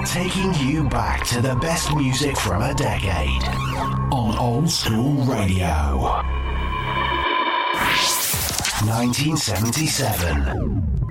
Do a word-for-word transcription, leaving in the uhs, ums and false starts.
taking you back to the best music from a decade on Old School Radio. nineteen seventy-seven.